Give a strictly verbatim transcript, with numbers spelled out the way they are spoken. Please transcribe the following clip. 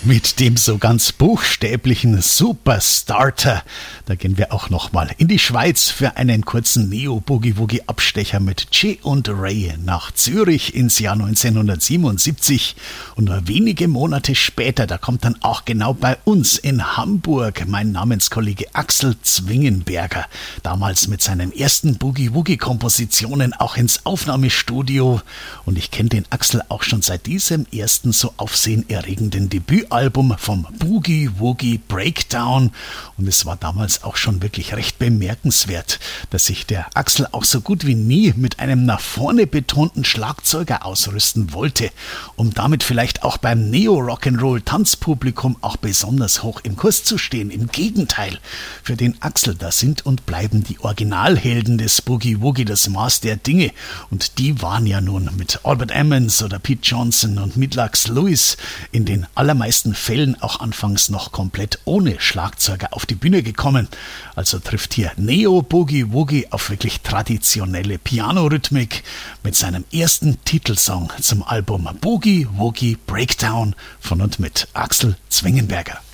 Mit dem so ganz buchstäblichen Superstarter, da gehen wir auch nochmal in die Schweiz für einen kurzen Neo-Boogie-Woogie-Abstecher mit Jay und Ray nach Zürich ins Jahr neunzehnhundertsiebenundsiebzig. Und nur wenige Monate später, da kommt dann auch genau bei uns in Hamburg mein Namenskollege Axel Zwingenberger, damals mit seinen ersten Boogie-Woogie-Kompositionen auch ins Aufnahmestudio. Und ich kenne den Axel auch schon seit diesem ersten so aufsehenerregenden Debütalbum vom Boogie Woogie Breakdown, und es war damals auch schon wirklich recht bemerkenswert, dass sich der Axel auch so gut wie nie mit einem nach vorne betonten Schlagzeuger ausrüsten wollte, um damit vielleicht auch beim Neo-Rock'n'Roll-Tanzpublikum auch besonders hoch im Kurs zu stehen. Im Gegenteil, für den Axel, da sind und bleiben die Originalhelden des Boogie Woogie das Maß der Dinge, und die waren ja nun mit Albert Emmons oder Pete Johnson und Midlax Lewis in den allermeisten Fällen auch anfangs noch komplett ohne Schlagzeuger auf die Bühne gekommen. Also trifft hier Neo Boogie Woogie auf wirklich traditionelle Pianorhythmik mit seinem ersten Titelsong zum Album Boogie Woogie Breakdown von und mit Axel Zwingenberger.